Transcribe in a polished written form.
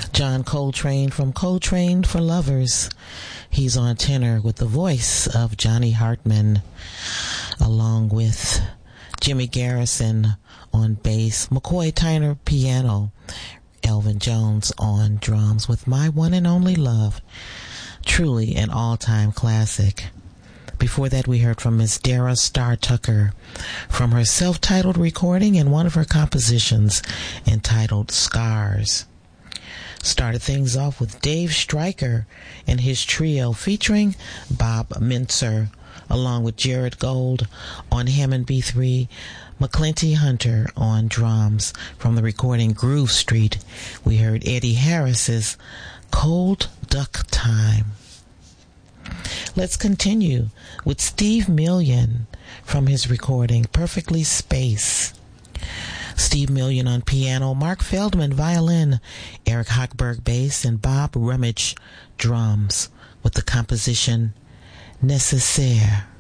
John Coltrane from Coltrane for Lovers. He's on tenor with the voice of Johnny Hartman, along with Jimmy Garrison on bass, McCoy Tyner piano, Elvin Jones on drums with My One and Only Love. Truly an all-time classic. Before that, we heard from Miss Dara Starr Tucker from her self-titled recording and one of her compositions entitled Scars. Started things off with Dave Stryker and his trio featuring Bob Mintzer along with Jared Gold on Hammond B3, McClinty Hunter on drums. From the recording Groove Street, we heard Eddie Harris's Cold Duck Time. Let's continue with Steve Million from his recording Perfectly Space. Steve Million on piano, Mark Feldman violin, Eric Hochberg bass, and Bob Rummage drums with the composition Nécessaire.